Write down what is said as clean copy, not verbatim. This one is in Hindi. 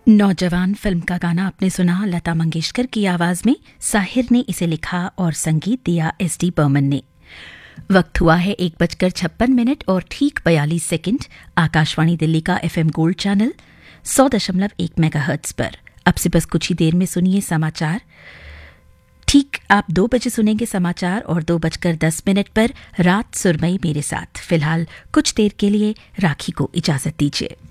नौजवान फिल्म का गाना आपने सुना लता मंगेशकर की आवाज में। साहिर ने इसे लिखा और संगीत दिया SD बर्मन ने। वक्त हुआ है 1:56 और ठीक 42 सेकंड। आकाशवाणी दिल्ली का FM गोल्ड चैनल 100.1 मेगाहर्ट्ज पर। अब से बस कुछ ही देर में सुनिए समाचार। ठीक आप 2 बजे सुनेंगे समाचार और 2:10 पर रात सुरमई मेरे साथ। फिलहाल कुछ देर के लिए राखी को इजाजत दीजिए।